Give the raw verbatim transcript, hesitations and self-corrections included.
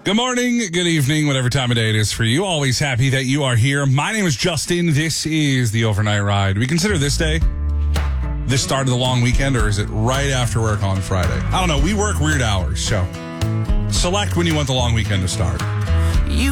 Good morning, good evening, whatever time of day it is for you. Always happy that you are here. My name is Justin. This is the Overnight Ride. We consider this day the start of the long weekend, or is it right after work on Friday? I don't know. We work weird hours, so select when you want the long weekend to start.